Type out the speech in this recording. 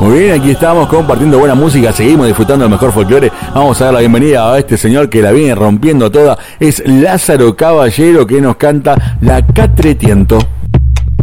Muy bien, aquí estamos compartiendo buena música, seguimos disfrutando del mejor folclore. Vamos a dar la bienvenida a este señor que la viene rompiendo toda. Es Lázaro Caballero, que nos canta La Catretiento.